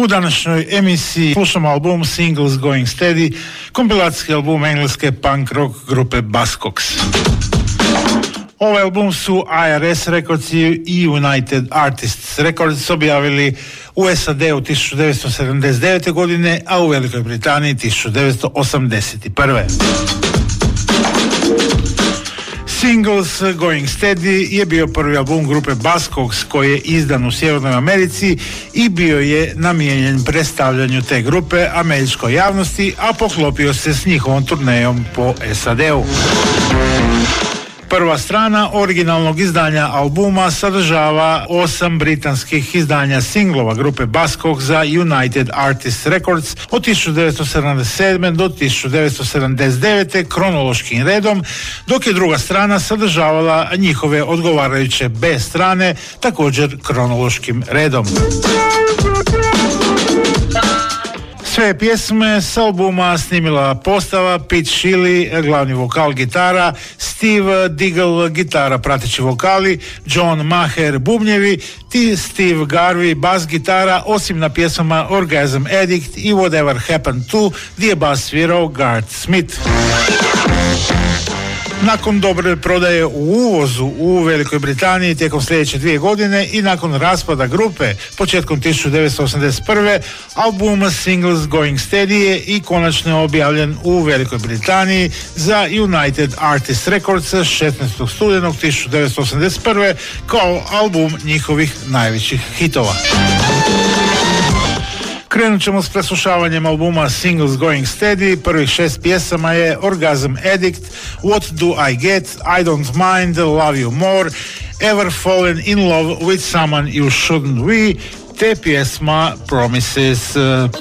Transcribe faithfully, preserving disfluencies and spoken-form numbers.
U današnjoj emisiji slušamo album Singles Going Steady, kompilacijski album engleske punk rock grupe Buzzcocks. Ovaj album su I R S Records i United Artists Records objavili u S A D u tisuću devetsto sedamdeset devete. godine, a u Velikoj Britaniji tisuću devetsto osamdeset prve. Singles Going Steady je bio prvi album grupe Buzzcocks koji je izdan u Sjevernoj Americi i bio je namijenjen predstavljanju te grupe američkoj javnosti, a poklopio se s njihovom turnejom po S A D-u. Prva strana originalnog izdanja albuma sadržava osam britanskih izdanja singlova grupe Buzzcocks za United Artists Records od tisuću devetsto sedamdeset sedme. do tisuću devetsto sedamdeset devete. kronološkim redom, dok je druga strana sadržavala njihove odgovarajuće B strane također kronološkim redom. Sve pjesme s albuma snimila postava Pete Shelley, glavni vokal, gitara, Steve Diggle, gitara, prateći vokali, John Maher, bubnjevi, ti Steve Garvey, bas gitara, osim na pjesmama Orgasm Addict i Whatever Happened To, gdje je bas svirao Garth Smith. Nakon dobre prodaje u uvozu u Velikoj Britaniji tijekom sljedeće dvije godine i nakon raspada grupe početkom tisuću devetsto osamdeset prve. album Singles Going Steady je i konačno objavljen u Velikoj Britaniji za United Artists Records šesnaestog studenog tisuću devetsto osamdeset prve. kao album njihovih najvećih hitova. Krenut ćemo s preslušavanjem albuma Singles Going Steady. Prvih šest pjesama je Orgasm Addict, What Do I Get, I Don't Mind, Love You More, Ever Fallen in Love with Someone You Shouldn't Be, te pjesma Promises.